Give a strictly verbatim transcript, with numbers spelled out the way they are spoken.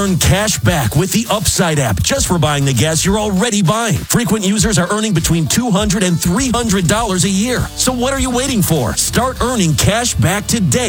Earn cash back with the Upside app just for buying the gas you're already buying. Frequent users are earning between two hundred dollars and three hundred dollars a year. So what are you waiting for? Start earning cash back today.